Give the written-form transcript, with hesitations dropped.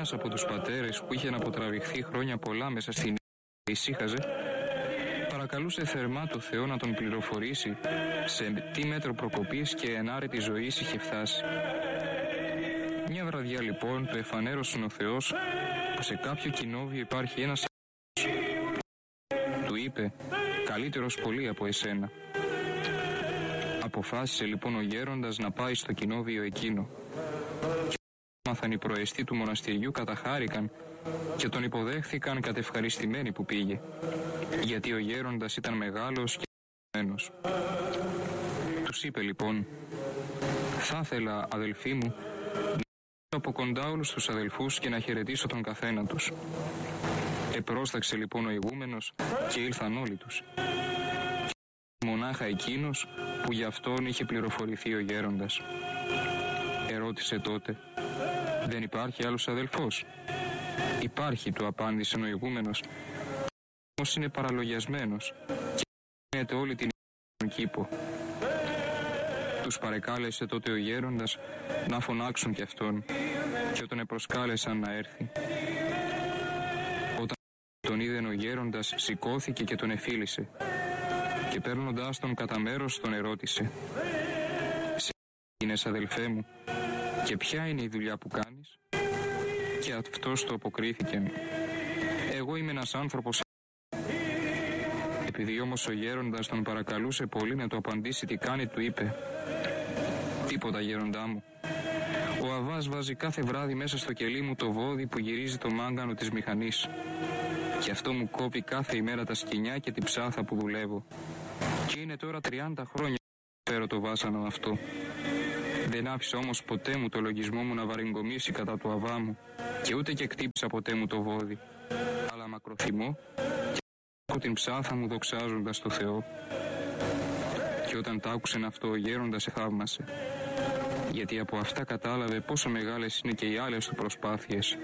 ένας από τους πατέρες που είχε να αποτραβηχθεί χρόνια πολλά μέσα στην ησύχαζε, παρακαλούσε θερμά το Θεό να τον πληροφορήσει σε τι μέτρο προκοπής και ενάρετη ζωής είχε φτάσει. Μια βραδιά λοιπόν του εφανέρωσαν ο Θεός που σε κάποιο κοινόβιο υπάρχει ένας. Του είπε, καλύτερος πολύ από εσένα. Αποφάσισε λοιπόν ο γέροντας να πάει στο κοινόβιο εκείνο. Και μάθαν οι προεστοί του μοναστηριού καταχάρηκαν και τον υποδέχθηκαν κατευχαριστημένοι που πήγε, γιατί ο γέροντας ήταν μεγάλος και ευχαριστημένος. Τους είπε λοιπόν, θα ήθελα αδελφοί μου να από κοντά όλους τους αδελφούς και να χαιρετήσω τον καθένα τους. Επρόσταξε λοιπόν ο ηγούμενος και ήλθαν όλοι τους. Και μονάχα εκείνος που για αυτόν είχε πληροφορηθεί ο γέροντας. Ερώτησε τότε, δεν υπάρχει άλλος αδελφός? Υπάρχει, του απάντησε ο ηγούμενος, όμως είναι παραλογιασμένος και γίνεται όλη την κήπο. Τους παρεκάλεσε τότε ο γέροντας να φωνάξουν κι αυτόν και όταν επροσκάλεσαν να έρθει. Όταν τον είδεν ο γέροντας σηκώθηκε και τον εφίλησε και παίρνοντας τον κατά μέρος τον ερώτησε, «Σε γίνες αδελφέ μου και ποια είναι η δουλειά που κάνεις?» Και αυτός του αποκρίθηκε, «Εγώ είμαι ένας άνθρωπος». Επειδή όμως ο γέροντας τον παρακαλούσε πολύ να του απαντήσει τι κάνει, του είπε, «Τίποτα γέροντά μου. Ο Αβάς βάζει κάθε βράδυ μέσα στο κελί μου το βόδι που γυρίζει το μάγκανο της μηχανής και αυτό μου κόβει κάθε ημέρα τα σκοινιά και την ψάθα που δουλεύω. Και είναι τώρα 30 χρόνια που φέρω το βάσανο αυτό. Δεν άφησα όμως ποτέ μου το λογισμό μου να βαριγκομίσει κατά του Αβά μου και ούτε και κτύπησα ποτέ μου το βόδι, αλλά μακροθυμώ και έχω την ψάθα μου δοξάζοντας το Θεό». Και όταν τ' άκουσεν αυτό ο γέροντας εθαύμασε, γιατί από αυτά κατάλαβε πόσο μεγάλες είναι και οι άλλες του προσπάθειες